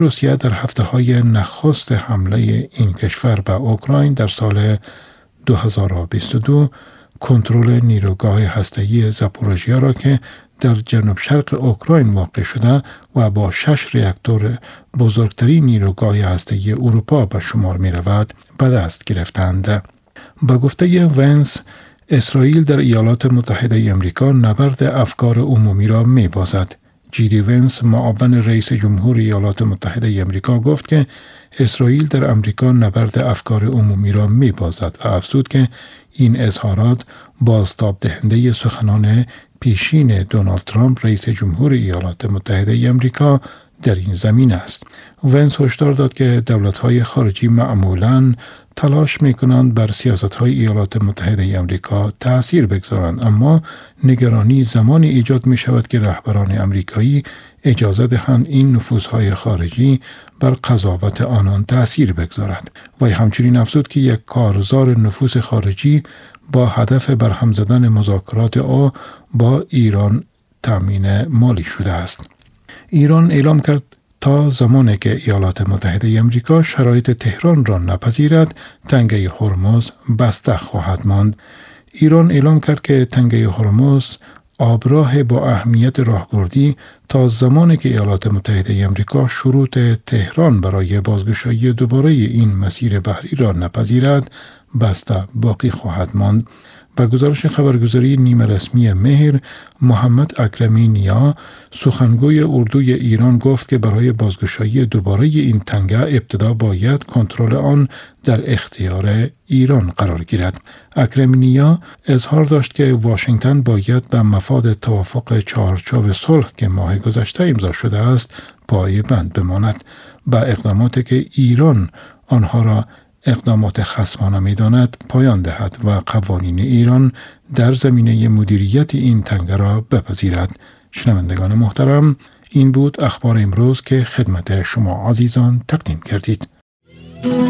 روسیه در هفته‌های نخست حمله این کشور به اوکراین در سال 2022 کنترل نیروگاه هسته‌ای زاپوروژیا را که در جنوب شرق اوکراین واقع شده و با 6 راکتور بزرگترین نیروگاه هسته‌ای اروپا به شمار می رود به دست گرفتند. به گفته ونس، اسرائیل در ایالات متحده آمریکا نبرد افکار عمومی را می بازد. جیدی ونس، معاون رئیس جمهور ایالات متحده آمریکا، گفت که اسرائیل در آمریکا نبرد افکار عمومی را می بازد و افزود که این اظهارات بازتاب دهنده سخنان پیشین دونالد ترامپ رئیس جمهور ایالات متحده آمریکا در این زمین است. ونس هشدار داد که دولت‌های خارجی معمولاً تلاش می‌کنند بر سیاست‌های ایالات متحده آمریکا تأثیر بگذارند، اما نگرانی زمانی ایجاد می‌شود که رهبران آمریکایی اجازه دهند این نفوذهای خارجی بر قضاوت آنان تأثیر بگذارد. و همچنین افزود که یک کارزار نفوذ خارجی با هدف برهم زدن مذاکرات او با ایران تامین مالی شده است. ایران اعلام کرد تا زمانی که ایالات متحده آمریکا شرایط تهران را نپذیرد، تنگه هرمز بسته خواهد ماند. ایران اعلام کرد که تنگه هرمز آبراه با اهمیت راهبردی تا زمانی که ایالات متحده آمریکا شروط تهران برای بازگشایی دوباره این مسیر بحری را نپذیرد، بسته باقی خواهد ماند. با گزارش خبرگزاری نیمه رسمی مهر، محمد اکرمی نیا، سخنگوی اردوی ایران، گفت که برای بازگشایی دوباره این تنگه ابتدا باید کنترل آن در اختیار ایران قرار گیرد. اکرمی نیا اظهار داشت که واشنگتن باید به مفاد توافق چهارچوب صلح که ماه گذشته امضا شده است پایبند بماند. با اقداماتی که ایران آنها را اقدامات خصمانه می‌داند پایان دهد و قوانین ایران در زمینه مدیریت این تنگه را بپذیرد. شنوندگان محترم، این بود اخبار امروز که خدمت شما عزیزان تقدیم کردید.